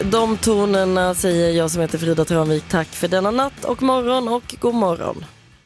De tonerna säger jag som heter Frida Tranvik. Tack för denna natt och morgon och god morgon.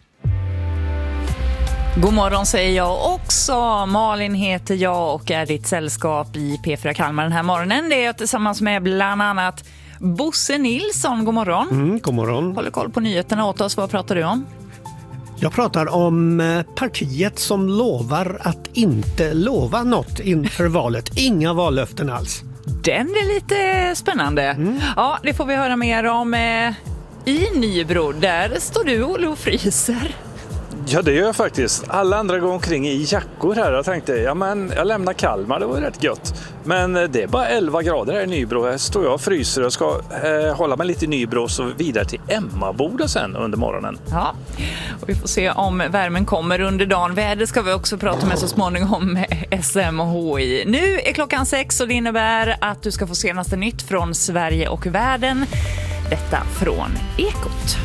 God morgon säger jag också. Malin heter jag och är ditt sällskap i P4 Kalmar den här morgonen. Det är jag tillsammans med bland annat Bosse Nilsson. God morgon. God morgon. Håller koll på nyheterna åt oss. Vad pratar du om? Jag pratar om partiet som lovar att inte lova något inför valet. Inga vallöften alls. Den är lite spännande. Ja, det får vi höra mer om. I Nybro, där står du och fryser. Ja, det gör jag faktiskt. Alla andra går omkring i jackor här. Jag tänkte, jag lämnar Kalmar, det var rätt gött. Men det är bara 11 grader här i Nybro. Här står jag och fryser och ska hålla mig lite i Nybro och så vidare till Emmaboda sen under morgonen. Ja, och vi får se om värmen kommer under dagen. Väder ska vi också prata med så småningom med SMHI. Nu är klockan 6 och det innebär att du ska få senaste nytt från Sverige och världen. Detta från Ekot.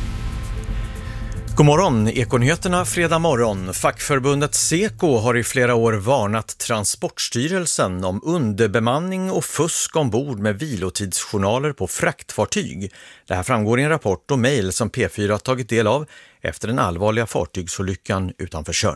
God morgon, Ekonyheterna fredag morgon. Fackförbundet Seko har i flera år varnat Transportstyrelsen om underbemanning och fusk ombord med vilotidsjournaler på fraktfartyg. Det här framgår i en rapport och mejl som P4 tagit del av efter den allvarliga fartygsolyckan utanför Tjörn.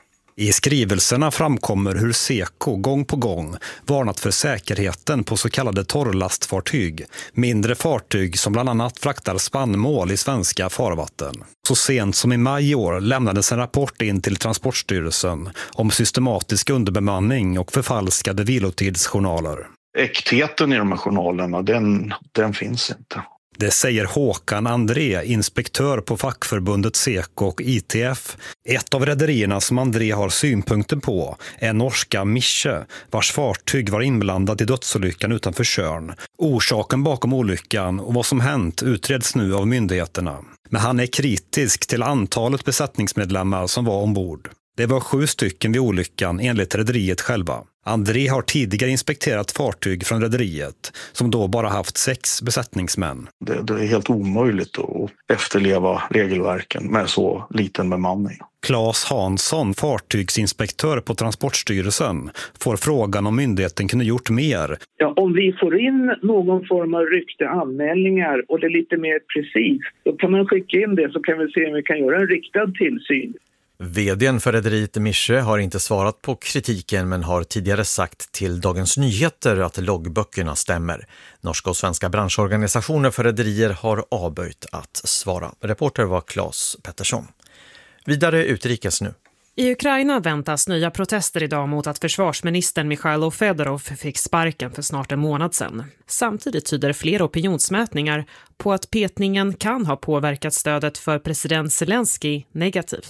I skrivelserna framkommer hur Seko gång på gång varnat för säkerheten på så kallade torrlastfartyg, mindre fartyg som bland annat fraktar spannmål i svenska farvatten. Så sent som i maj i år lämnades en rapport in till Transportstyrelsen om systematisk underbemanning och förfalskade vilotidsjournaler. Äktheten i de här journalerna, den finns inte. Det säger Håkan André, inspektör på fackförbundet Seko och ITF. Ett av rederierna som André har synpunkter på är norska Mische, vars fartyg var inblandat i dödsolyckan utanför Tjörn. Orsaken bakom olyckan och vad som hänt utreds nu av myndigheterna. Men han är kritisk till antalet besättningsmedlemmar som var ombord. Det var 7 stycken vid olyckan enligt rederiet själva. André har tidigare inspekterat fartyg från rederiet som då bara haft 6 besättningsmän. Det är helt omöjligt att efterleva regelverken med så liten bemanning. Claes Hansson, fartygsinspektör på Transportstyrelsen, får frågan om myndigheten kunde gjort mer. Ja, om vi får in någon form av anmälningar och det är lite mer precis, då kan man skicka in det så kan vi se om vi kan göra en riktad tillsyn. VD:n för rederiet Mische har inte svarat på kritiken men har tidigare sagt till Dagens Nyheter att loggböckerna stämmer. Norska och svenska branschorganisationer för rederier har avböjt att svara. Reporter var Claes Pettersson. Vidare utrikes nu. I Ukraina väntas nya protester idag mot att försvarsministern Mikhailo Fedorov fick sparken för snart en månad sedan. Samtidigt tyder flera opinionsmätningar på att petningen kan ha påverkat stödet för president Zelensky negativt.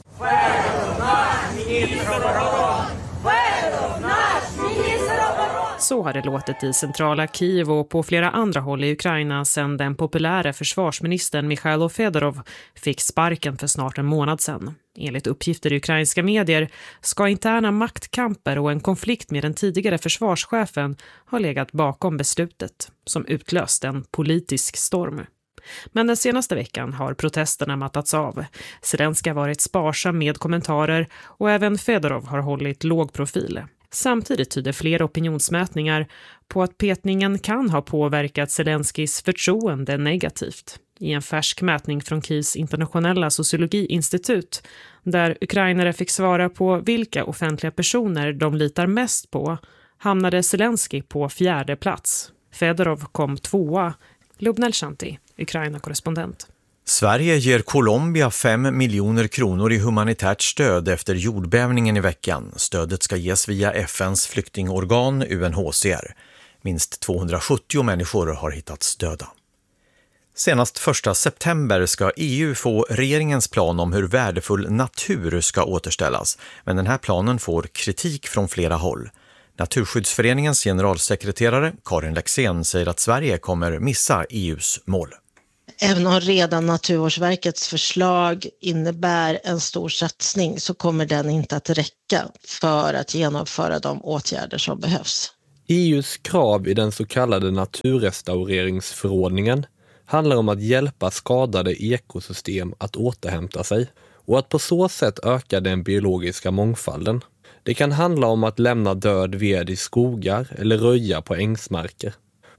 Så har det låtit i centrala Kiev och på flera andra håll i Ukraina sedan den populära försvarsministern Mikhailo Fedorov fick sparken för snart en månad sedan. Enligt uppgifter i ukrainska medier ska interna maktkamper och en konflikt med den tidigare försvarschefen ha legat bakom beslutet som utlöst en politisk storm. Men den senaste veckan har protesterna mattats av. Zelensky har varit sparsam med kommentarer och även Fedorov har hållit låg profil. Samtidigt tyder flera opinionsmätningar på att petningen kan ha påverkat Zelenskys förtroende negativt. I en färsk mätning från Kievs internationella sociologiinstitut, där ukrainare fick svara på vilka offentliga personer de litar mest på, hamnade Zelensky på 4:e plats. Fedorov kom 2:a. Lubna Shanti, Ukraina-korrespondent. Sverige ger Colombia 5 miljoner kronor i humanitärt stöd efter jordbävningen i veckan. Stödet ska ges via FNs flyktingorgan UNHCR. Minst 270 människor har hittats döda. Senast 1 september ska EU få regeringens plan om hur värdefull natur ska återställas. Men den här planen får kritik från flera håll. Naturskyddsföreningens generalsekreterare Karin Lexén säger att Sverige kommer missa EUs mål. Även om redan Naturvårdsverkets förslag innebär en stor satsning så kommer den inte att räcka för att genomföra de åtgärder som behövs. EUs krav i den så kallade naturrestaureringsförordningen handlar om att hjälpa skadade ekosystem att återhämta sig och att på så sätt öka den biologiska mångfalden. Det kan handla om att lämna död ved i skogar eller röja på ängsmarker.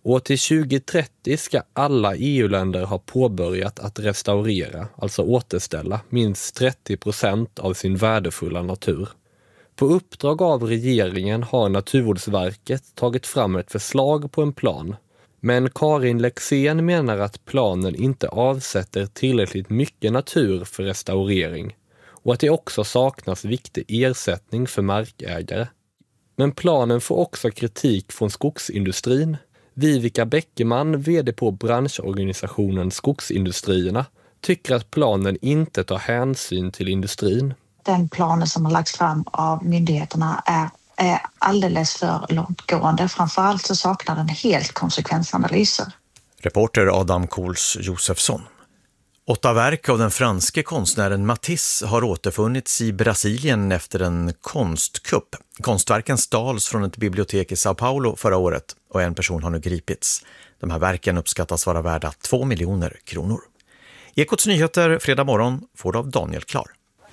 Och till 2030 ska alla EU-länder ha påbörjat att restaurera, alltså återställa, minst 30% av sin värdefulla natur. På uppdrag av regeringen har Naturvårdsverket tagit fram ett förslag på en plan. Men Karin Lexén menar att planen inte avsätter tillräckligt mycket natur för restaurering och att det också saknas viktig ersättning för markägare. Men planen får också kritik från skogsindustrin. Vivica Bäckeman, vd på branschorganisationen Skogsindustrierna, tycker att planen inte tar hänsyn till industrin. Den planen som har lagts fram av myndigheterna är alldeles för långtgående. Framförallt så saknar den helt konsekvensanalyser. Reporter Adam Kohls Josefsson. 8 verk av den franske konstnären Matisse har återfunnits i Brasilien efter en konstkupp. Konstverken stals från ett bibliotek i Sao Paulo förra året och en person har nu gripits. De här verken uppskattas vara värda 2 miljoner kronor. Ekots nyheter fredag morgon får du av Daniel Klar.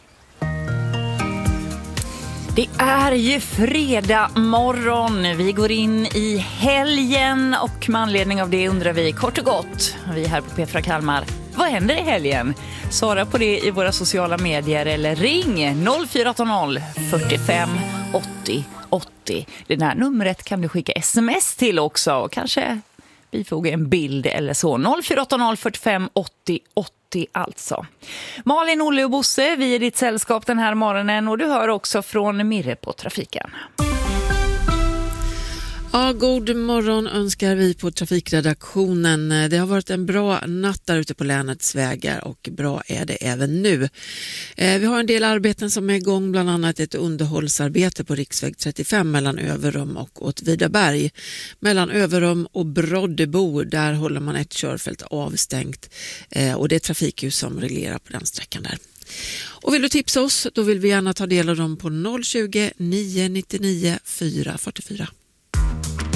Det är ju fredag morgon. Vi går in i helgen och med anledning av det undrar vi kort och gott, vi här på Petra Kalmar, vad händer i helgen? Svara på det i våra sociala medier eller ring 0480 45 80 80. Det här numret kan du skicka sms till också och kanske bifoga en bild eller så. 0480 45 80 80 alltså. Malin, Olle och Bosse, vi är ditt sällskap den här morgonen och du hör också från Mirre på trafiken. Ja, god morgon önskar vi på trafikredaktionen. Det har varit en bra natt där ute på länets vägar och bra är det även nu. Vi har en del arbeten som är igång, bland annat ett underhållsarbete på riksväg 35 mellan Överum och Åtvidaberg. Mellan Överum och Broddebo, där håller man ett körfält avstängt och det är trafikljus som reglerar på den sträckan där. Och vill du tipsa oss, då vill vi gärna ta del av dem på 020 999 444.